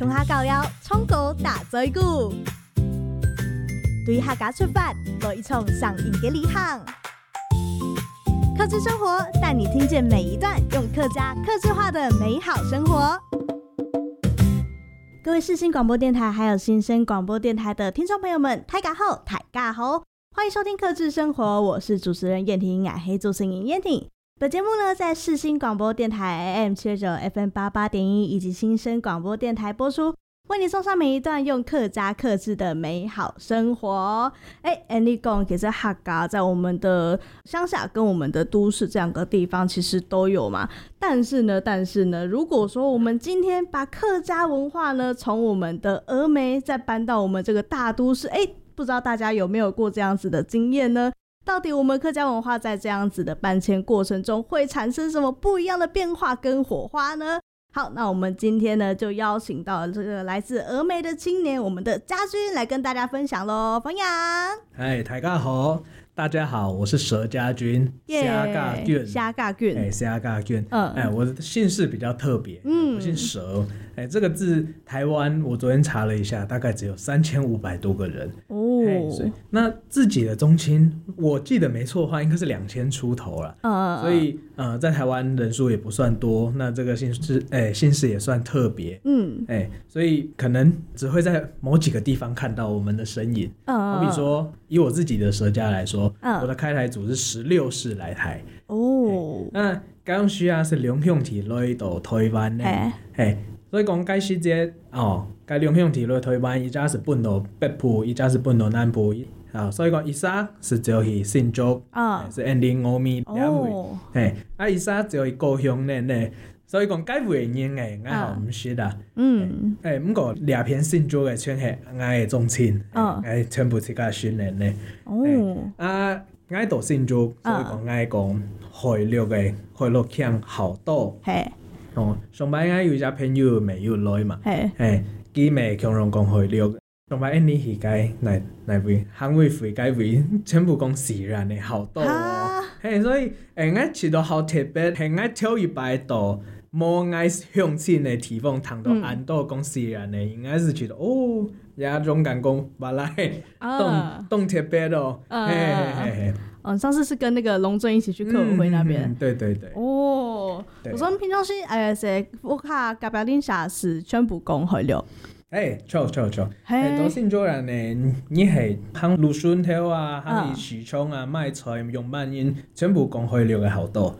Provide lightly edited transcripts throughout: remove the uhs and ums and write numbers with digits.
讲下教了，冲狗打嘴鼓。对客家出发，做一场上瘾的旅行。客制生活带你听见每一段用客家客制化的美好生活。各位世新广播电台还有新生广播电台的听众朋友们，大家好，大家好，欢迎收听客制生活，我是主持人燕婷，俺黑主持人燕婷。本节目呢，在世新广播电台 AM79 FM88.1 以及新生广播电台播出，为你送上每一段用客家客制的美好生活。你讲其实客家在我们的乡下跟我们的都市这两个地方其实都有嘛，但是呢，如果说我们今天把客家文化呢从我们的峨眉再搬到我们这个大都市，不知道大家有没有过这样子的经验呢？到底我们客家文化在这样子的搬迁过程中会产生什么不一样的变化跟火花呢？好，那我们今天呢就邀请到了这个来自峨眉的青年，我们的家军来跟大家分享咯。冯阳， 嗨，大家好，我是佘家军，虾尬俊，虾尬俊，我的姓氏比较特别，我姓佘，这个字台湾我昨天查了一下，大概只有3500多个人所以那自己的宗亲，我记得没错的话，应该是2000出头了，所以在台湾人数也不算多，那这个姓氏也算特别，所以可能只会在某几个地方看到我们的身影，好比说以我自己的佘家来说，我的开台组是16世来台那高雄市是龙向体来到台湾的所以讲开始这该龙向体来台湾一家是搬到北部，一家是搬到南部所以讲一下是走去新竹是安林峨眉两位一下走去高雄呢所以讲该位人我好唔识啦不过两片新竹的村系我的宗亲我全部是家训练的我到新竹所以讲我讲回录腔好多上摆我有一些朋友没有来嘛佢咪強人講回錄，同埋呢而家嚟會行會回解會全部講自然嘅好多所以我去到好特別，係我跳一擺到冇我鄉親嘅地方，談到安到講自然嘅，應該是覺得有種感覺，原來動特別咯， 上次是跟那个龙尊一起去客委会那边， 对我说平常是是我卡隔壁邻下是全部讲回了錯到新竹人呢你係行蘆筍頭行許昌賣菜用半音全部講回了嘅好多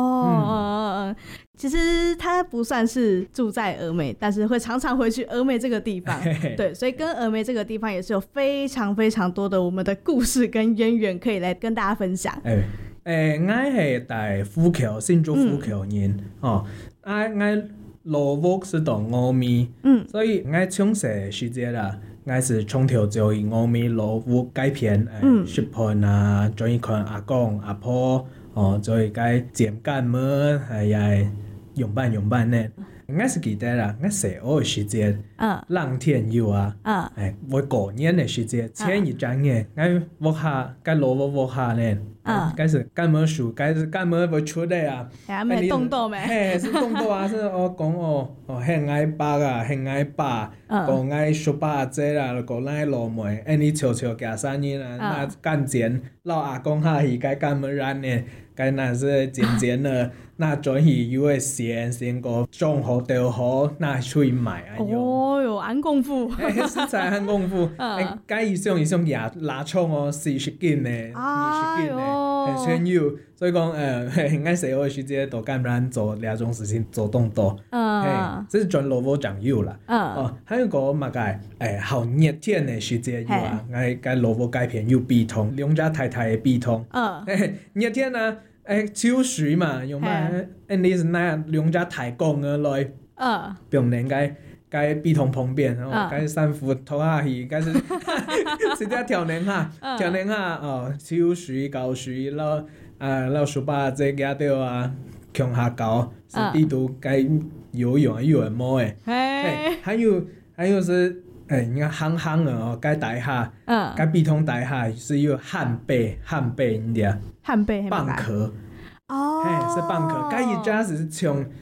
其实他不算是住在峨眉，但是会常常回去峨眉这个地方对，所以跟峨眉这个地方也是有非常非常多的我们的故事跟渊源可以来跟大家分享我係在虎橋新竹虎橋人我老屋是到峨眉所以我從小時節啦我是從頭就去峨眉老屋改片食盤做一看阿公阿婆做一個剪乾麼用辦呢我是記得啦我小學的時節浪天有我過年的時節前一張年我下該老屋下呢該是幹麼樹該是幹麼會出來沒動到沒是動到是我講很愛爸很愛爸講愛叔爸這啦講愛老妹你悄悄加三年那幹剪老阿公下去該幹麼然呢該那是剪了那轉去有的先個種好掉好那出去賣喲按功夫實在按功夫該一雙牙拉衝40斤呢20斤呢全有所以講我小學時節都敢然做兩種事情做動作這是轉老婆講有啦還有個嘛個好熱天的時節有我該老婆改片有筆筒兩家太太的筆筒熱天秋水嘛用咩你是那兩家太公而來並能該筆筒旁邊該散步拖下去該是直接跳年下秋水高水老叔爸這家到強下高是地圖該游泳有人摸還有是你看行的該台下該筆筒台下是有漢貝你知道漢貝蚌殼是蚌殼該一家是從